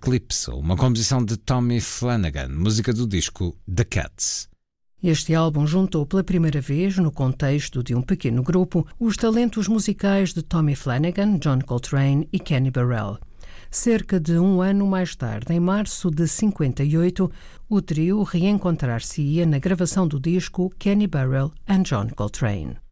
Eclipse, uma composição de Tommy Flanagan, música do disco The Cats. Este álbum juntou pela primeira vez, no contexto de um pequeno grupo, os talentos musicais de Tommy Flanagan, John Coltrane e Kenny Burrell. Cerca de um ano mais tarde, em março de 58, o trio reencontrar-se-ia na gravação do disco Kenny Burrell and John Coltrane.